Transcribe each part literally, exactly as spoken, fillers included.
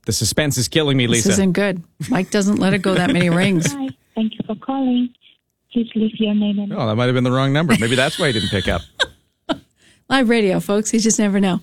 The suspense is killing me, Lisa. This isn't good. Mike doesn't let it go that many rings. Hi, thank you for calling. Please leave your name and... Oh, that might have been the wrong number. Maybe that's why he didn't pick up. Live radio, folks. You just never know.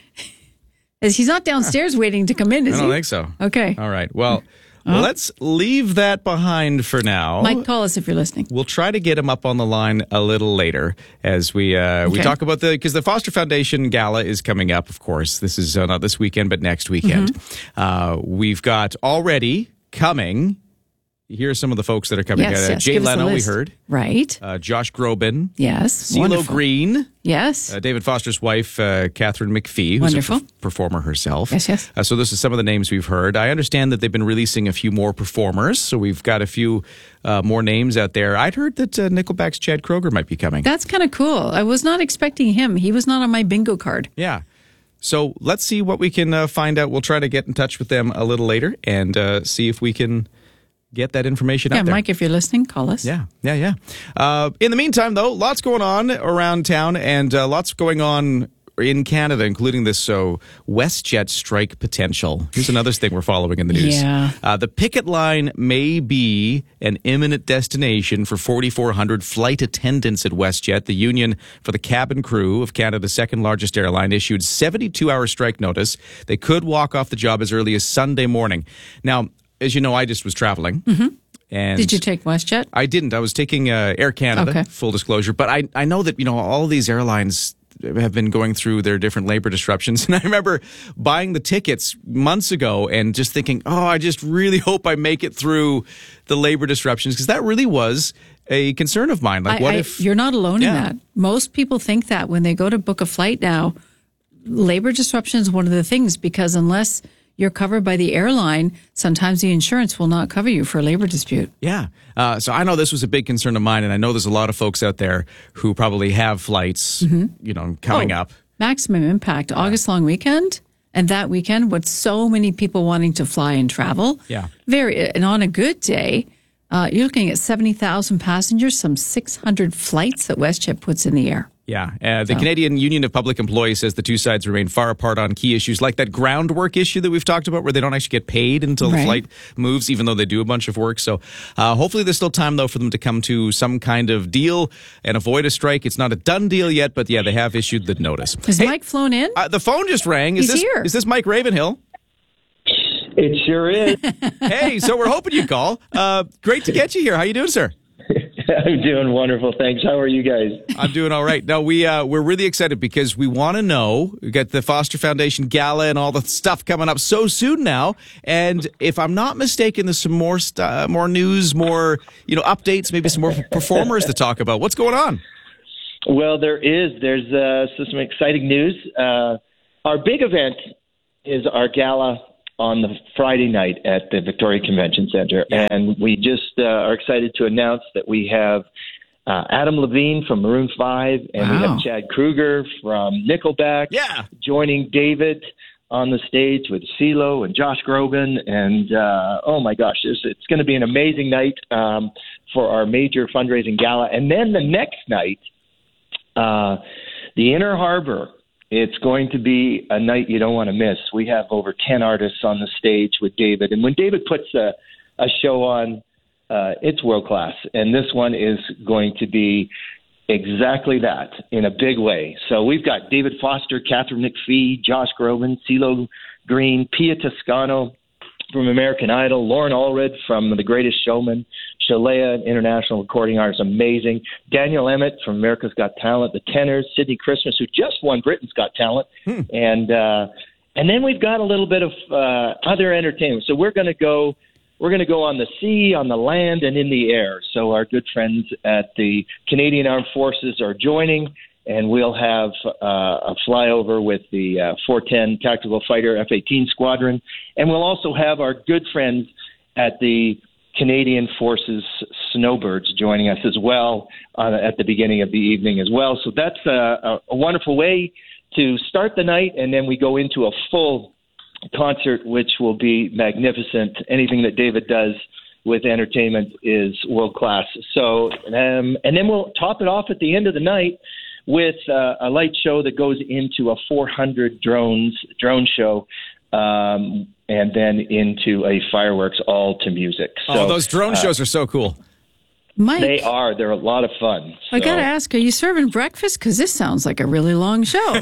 He's not downstairs waiting to come in, is I he? don't think so. Okay. All right. Well, oh. let's leave that behind for now. Mike, call us if you're listening. We'll try to get him up on the line a little later as we uh, we Okay. talk about the, because the Foster Foundation Gala is coming up, of course. This is uh, not this weekend, but next weekend. Mm-hmm. Uh, we've got already coming... Here are some of the folks that are coming. Yes, uh, yes. Jay Give us the Leno, we list. heard. Right. Uh, Josh Groban. Yes. CeeLo Wonderful. Green. Yes. Uh, David Foster's wife, uh, Catherine McPhee, who's Wonderful. a per- performer herself. Yes, yes. Uh, so this is some of the names we've heard. I understand that they've been releasing a few more performers, so we've got a few uh, more names out there. I'd heard that uh, Nickelback's Chad Kroeger might be coming. That's kind of cool. I was not expecting him. He was not on my bingo card. Yeah. So let's see what we can uh, find out. We'll try to get in touch with them a little later and uh, see if we can get that information Yeah, out there. Mike, if you're listening, call us. Yeah, yeah, yeah. Uh, in the meantime, though, lots going on around town and uh, lots going on in Canada, including this so WestJet strike potential. Here's another thing we're following in the news. Yeah. Uh, the picket line may be an imminent destination for forty-four hundred flight attendants at WestJet. The union for the cabin crew of Canada's second largest airline issued seventy-two hour strike notice. They could walk off the job as early as Sunday morning. Now, as you know, I just was traveling. Mm-hmm. And Did you take WestJet? I didn't. I was taking uh, Air Canada, Okay. full disclosure. But I, I know that, you know, all of these airlines have been going through their different labor disruptions. And I remember buying the tickets months ago and just thinking, oh, I just really hope I make it through the labor disruptions, because that really was a concern of mine. Like, I, what I, if... You're not alone Yeah. in that. Most people think that when they go to book a flight now, labor disruption is one of the things, because unless you're covered by the airline, sometimes the insurance will not cover you for a labor dispute. Yeah. Uh, so I know this was a big concern of mine, and I know there's a lot of folks out there who probably have flights, Mm-hmm. you know, coming Oh, up. Maximum Impact, August long weekend. And that weekend, with so many people wanting to fly and travel. Yeah. Very, and on a good day, uh, you're looking at seventy thousand passengers, some six hundred flights that WestJet puts in the air. Yeah. Uh, the So. Canadian Union of Public Employees says the two sides remain far apart on key issues like that groundwork issue that we've talked about, where they don't actually get paid until the Right. flight moves, even though they do a bunch of work. So uh, hopefully there's still time, though, for them to come to some kind of deal and avoid a strike. It's not a done deal yet, but yeah, they have issued the notice. Is Hey, Mike flown in? uh, the phone just rang. Is He's this, here. Is this Mike Ravenhill? It sure is. Hey, so we're hoping you call. Uh, great to get you here. How you doing, sir? I'm doing wonderful. Thanks. How are you guys? I'm doing all right. No, we uh, we're really excited because we want to know. We got the Foster Foundation Gala and all the stuff coming up so soon now. And if I'm not mistaken, there's some more st- uh, more news, more you know updates, maybe some more performers to talk about. What's going on? Well, there is. There's uh, some exciting news. Uh, our big event is our gala on the Friday night at the Victoria Convention Center. Yeah. And we just uh, are excited to announce that we have uh, Adam Levine from Maroon five, and we Wow. have Chad Kroeger from Nickelback Yeah. joining David on the stage with CeeLo and Josh Groban. And, uh, oh, my gosh, it's, it's going to be an amazing night um, for our major fundraising gala. And then the next night, uh, the Inner Harbor, it's going to be a night you don't want to miss. We have over ten artists on the stage with David. And when David puts a, a show on, uh, it's world class. And this one is going to be exactly that in a big way. So we've got David Foster, Catherine McPhee, Josh Groban, CeeLo Green, Pia Toscano from American Idol, Lauren Allred from The Greatest Showman, Shalea, an international recording artist, amazing, Daniel Emmett from America's Got Talent, The Tenors, Sydney Christmas, who just won Britain's Got Talent, hmm. and uh, and then we've got a little bit of uh, other entertainment. So we're going to go. We're going to go on the sea, on the land, and in the air. So our good friends at the Canadian Armed Forces are joining, and we'll have uh, a flyover with the uh, four ten Tactical Fighter F eighteen Squadron. And we'll also have our good friends at the Canadian Forces Snowbirds joining us as well uh, at the beginning of the evening as well. So that's a, a wonderful way to start the night, and then we go into a full concert, which will be magnificent. Anything that David does with entertainment is world class. So, um, and then we'll top it off at the end of the night with uh, a light show that goes into a four hundred drones drone show um, and then into a fireworks, all to music. So, oh, those drone uh, shows are so cool. Mike, they are. They're a lot of fun. I So. got to ask, are you serving breakfast? Because this sounds like a really long show.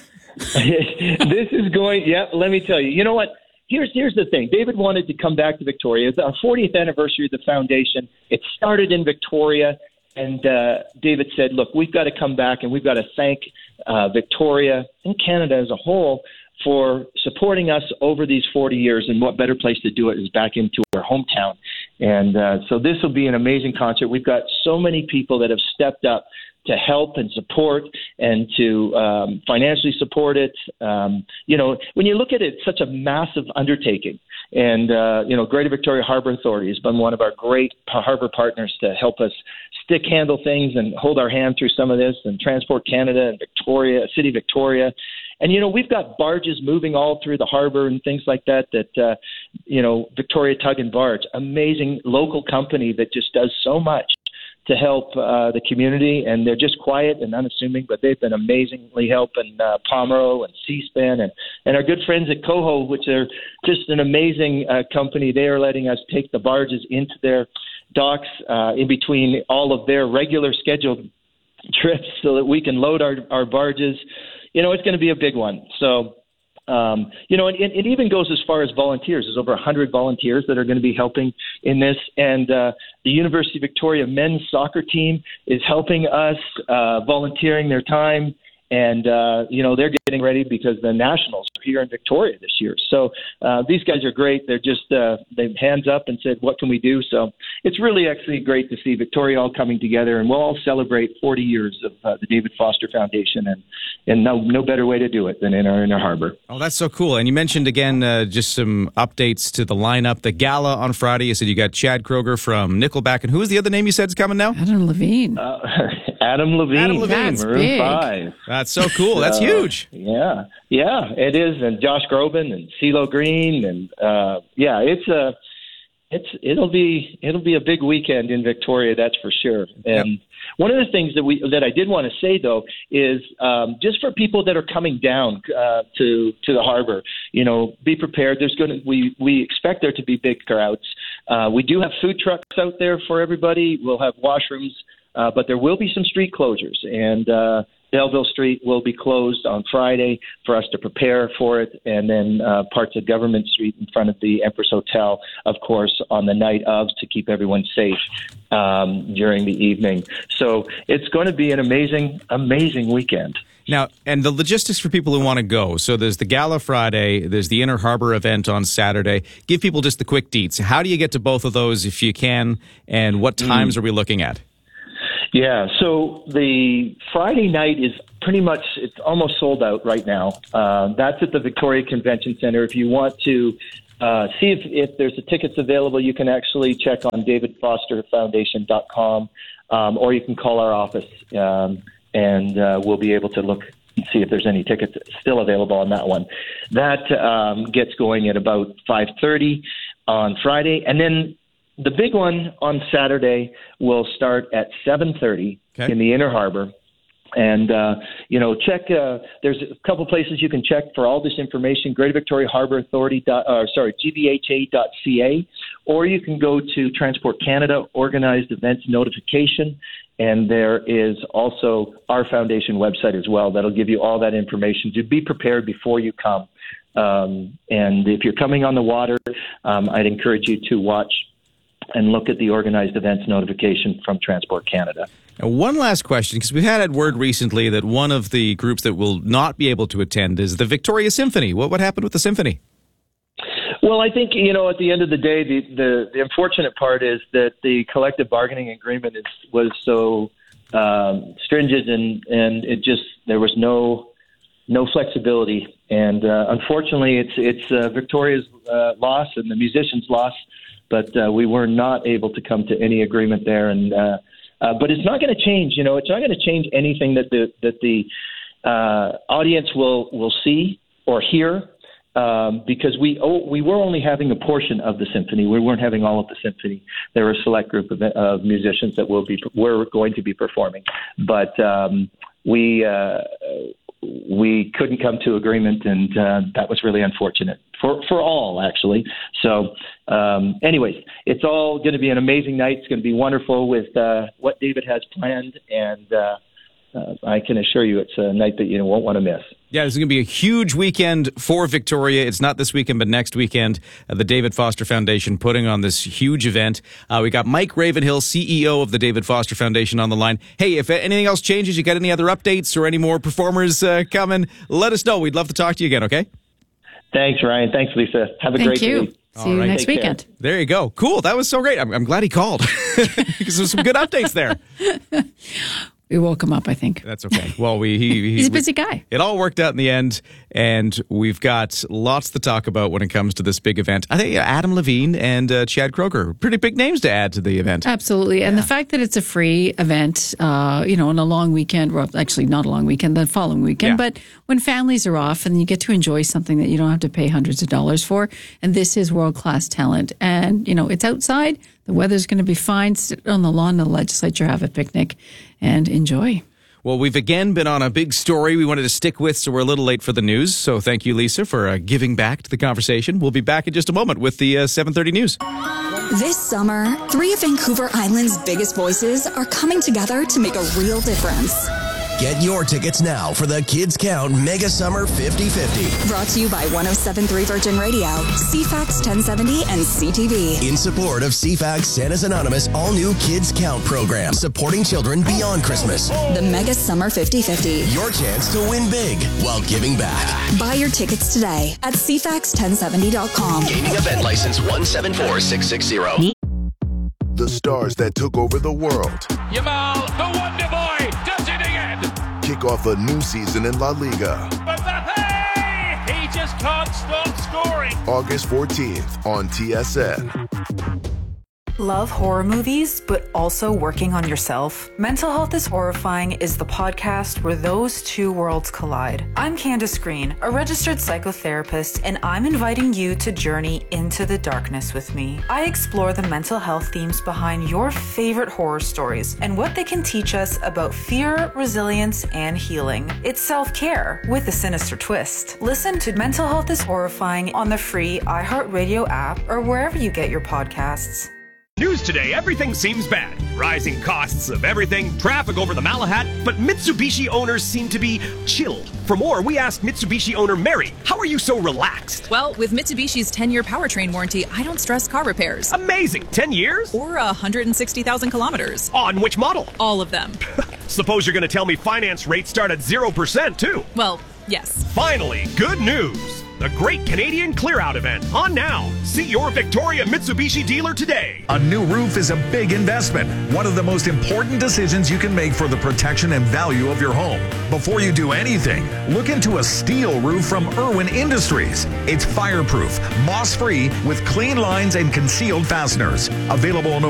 This is going, yeah, let me tell you. You know what? Here's here's the thing. David wanted to come back to Victoria. It's our fortieth anniversary of the foundation. It started in Victoria, and uh, David said, look, we've got to come back, and we've got to thank uh, Victoria and Canada as a whole for supporting us over these forty years, and what better place to do it is back into our hometown. And uh, so this will be an amazing concert. We've got so many people that have stepped up to help and support and to um, financially support it. Um, you know, when you look at it, it's such a massive undertaking. And, uh, you know, Greater Victoria Harbour Authority has been one of our great harbour partners to help us stick handle things and hold our hand through some of this, and Transport Canada and Victoria, City Victoria. And, you know, we've got barges moving all through the harbor and things like that, that, uh, you know, Victoria Tug and Barge, amazing local company that just does so much to help uh, the community. And they're just quiet and unassuming, but they've been amazingly helping uh, Pomero and C-SPAN and, and our good friends at Coho, which are just an amazing uh, company. They are letting us take the barges into their docks uh, in between all of their regular scheduled trips so that we can load our, our barges. You know, it's going to be a big one. So, um, you know, it, it even goes as far as volunteers. There's over one hundred volunteers that are going to be helping in this. And uh, the University of Victoria men's soccer team is helping us, uh, volunteering their time. And, uh, you know, they're getting ready because the Nationals are here in Victoria this year. So uh, these guys are great. They're just, uh, they've hands up and said, what can we do? So it's really actually great to see Victoria all coming together, and we'll all celebrate forty years of uh, the David Foster Foundation, and, and no, no better way to do it than in our inner harbor. Oh, that's so cool. And you mentioned, again, uh, just some updates to the lineup. The gala on Friday, you said you got Chad Kroger from Nickelback. And who is the other name you said is coming now? Adam Levine. Uh, Adam Levine. Adam Levine. That's Maroon big. five. That's so cool. That's Uh, huge. Yeah, yeah, it is. And Josh Groban and CeeLo Green, and uh, yeah, it's a, it's it'll be it'll be a big weekend in Victoria, that's for sure. And Yep. one of the things that we that I did want to say though is um, just for people that are coming down uh, to to the harbor, you know, be prepared. There's going to we we expect there to be big crowds. Uh, we do have food trucks out there for everybody. We'll have washrooms, uh, but there will be some street closures, and uh, Belleville Street will be closed on Friday for us to prepare for it, and then uh, parts of Government Street in front of the Empress Hotel, of course, on the night of, to keep everyone safe um, during the evening. So it's going to be an amazing, amazing weekend. Now, and the logistics for people who want to go. So there's the Gala Friday, there's the Inner Harbor event on Saturday. Give people just the quick deets. How do you get to both of those if you can, and what times mm. are we looking at? Yeah, so the Friday night is pretty much, it's almost sold out right now. Uh, that's at the Victoria Convention Center. If you want to uh, see if, if there's a tickets available, you can actually check on david foster foundation dot com, um, or you can call our office, um, and uh, we'll be able to look and see if there's any tickets still available on that one. That um, gets going at about five thirty on Friday, and then the big one on Saturday will start at seven thirty okay. in the Inner Harbor. And, uh, you know, check, uh, there's a couple places you can check for all this information, Greater Victoria Harbour Authority, dot, uh, sorry, G V H A dot C A, or you can go to Transport Canada Organized Events Notification, and there is also our foundation website as well that'll give you all that information. To be prepared before you come. Um, and if you're coming on the water, um, I'd encourage you to watch and look at the organized events notification from Transport Canada. Now, one last question, because we've had word recently that one of the groups that will not be able to attend is the Victoria Symphony. What what happened with the symphony? Well, I think, you know, at the end of the day, the, the, the unfortunate part is that the collective bargaining agreement is, was so um, stringent, and, and it just, there was no no flexibility. And uh, unfortunately, it's, it's uh, Victoria's uh, loss and the musicians' loss. But uh, we were not able to come to any agreement there, and uh, uh, but it's not going to change. You know, it's not going to change anything that the that the uh, audience will will see or hear, um, because we oh, we were only having a portion of the symphony. We weren't having all of the symphony. There were a select group of, of musicians that will be were going to be performing, but um, we. Uh, we couldn't come to agreement, and uh, that was really unfortunate for, for all, actually. So um, anyways, it's all going to be an amazing night. It's going to be wonderful with uh, what David has planned, and uh, uh, I can assure you it's a night that you won't want to miss. Yeah, this is going to be a huge weekend for Victoria. It's not this weekend, but next weekend. Uh, the David Foster Foundation putting on this huge event. Uh, we got Mike Ravenhill, C E O of the David Foster Foundation, on the line. Hey, if anything else changes, you got any other updates or any more performers uh, coming, let us know. We'd love to talk to you again, okay? Thanks, Ryan. Thanks, Lisa. Have a Thank great you. day. See you right. next Take weekend. care. There you go. Cool. That was so great. I'm, I'm glad he called because there's some good updates there. We woke him up, I think. That's okay. Well, we he, he He's a busy guy. It all worked out in the end, and we've got lots to talk about when it comes to this big event. I think Adam Levine and uh, Chad Kroger, pretty big names to add to the event. Absolutely. And the fact that it's a free event, uh, you know, on a long weekend, well, actually not a long weekend, the following weekend, Yeah. but when families are off and you get to enjoy something that you don't have to pay hundreds of dollars for, and this is world-class talent. And, you know, it's outside, the weather's going to be fine, sit on the lawn of the legislature, have a picnic, and enjoy. Well, we've again been on a big story we wanted to stick with, so we're a little late for the news. So thank you, Lisa, for uh, giving back to the conversation. We'll be back in just a moment with the uh, seven thirty news. This summer, three of Vancouver Island's biggest voices are coming together to make a real difference. Get your tickets now for the Kids Count Mega Summer fifty fifty. Brought to you by one oh seven point three Virgin Radio, C FAX ten seventy, and C T V. In support of C FAX Santa's Anonymous all-new Kids Count program, supporting children beyond Christmas. The Mega Summer fifty fifty. Your chance to win big while giving back. Buy your tickets today at C FAX ten seventy dot com. Gaming event license one seven four six six zero. The stars that took over the world. Yamal, the Wonder Boy, does it again. Kick off a new season in La Liga. Mbappe, he just can't stop scoring. August fourteenth on T S N. Love horror movies, but also working on yourself? Mental Health is Horrifying is the podcast where those two worlds collide. I'm Candace Green, a registered psychotherapist, and I'm inviting you to journey into the darkness with me. I explore the mental health themes behind your favorite horror stories and what they can teach us about fear, resilience, and healing. It's self-care with a sinister twist. Listen to Mental Health is Horrifying on the free iHeartRadio app or wherever you get your podcasts. News today, everything seems bad. Rising costs of everything, traffic over the Malahat, but Mitsubishi owners seem to be chilled. For more, we asked Mitsubishi owner Mary, how are you so relaxed? Well, with Mitsubishi's ten-year powertrain warranty, I don't stress car repairs. Amazing, ten years? Or one hundred sixty thousand kilometers. On which model? All of them. Suppose you're going to tell me finance rates start at zero percent too? Well, yes. Finally, good news. The Great Canadian Clear-Out event, on now. See your Victoria Mitsubishi dealer today. A new roof is a big investment, one of the most important decisions you can make for the protection and value of your home. Before you do anything, look into a steel roof from Irwin Industries. It's fireproof, moss-free, with clean lines and concealed fasteners. Available in